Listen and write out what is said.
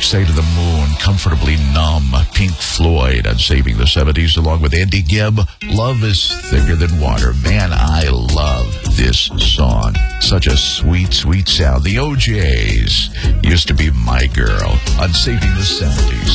Side of the Moon, Comfortably Numb, Pink Floyd on Saving the 70s, along with Andy Gibb. Love is Thicker Than Water. Man, I love this song. Such a sweet, sweet sound. The OJs used to be my girl on Saving the 70s.